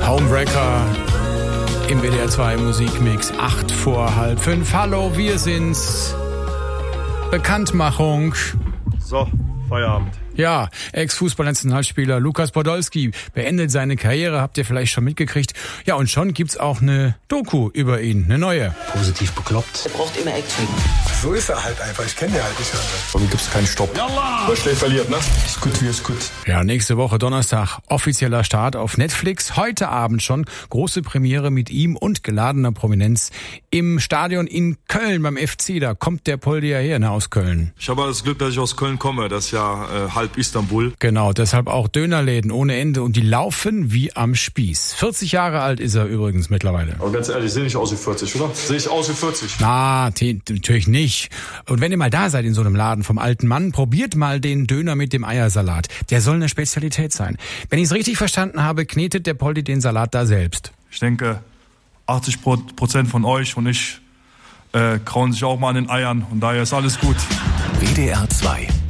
Homebreaker im WDR 2 Musikmix, 4:08. Hallo, wir sind's. Bekanntmachung. So, Feierabend. Ja, Ex-Fußball-Nationalspieler Lukas Podolski beendet seine Karriere, habt ihr vielleicht schon mitgekriegt. Ja, und schon gibt's auch eine Doku über ihn, eine neue. Positiv bekloppt. Er braucht immer Action. So ist er halt einfach, ich kenne den halt nicht anders. Warum gibt's keinen Stopp? Wer schlecht verliert, ne? Ist gut, wie ist gut. Ja, nächste Woche Donnerstag offizieller Start auf Netflix. Heute Abend schon große Premiere mit ihm und geladener Prominenz im Stadion in Köln beim FC. Da kommt der Poldi ja her, ne, aus Köln. Ich habe das Glück, dass ich aus Köln komme. Das ist ja halb Istanbul. Genau, deshalb auch Dönerläden ohne Ende und die laufen wie am Spieß. 40 Jahre alt ist er übrigens mittlerweile. Aber ganz ehrlich, sehe ich aus wie 40, oder? Sehe ich aus wie 40? Na, natürlich nicht. Und wenn ihr mal da seid in so einem Laden vom alten Mann, probiert mal den Döner mit dem Eiersalat. Der soll eine Spezialität sein. Wenn ich es richtig verstanden habe, knetet der Poldi den Salat da selbst. Ich denke, 80% von euch und ich kauen sich auch mal an den Eiern und daher ist alles gut. WDR 2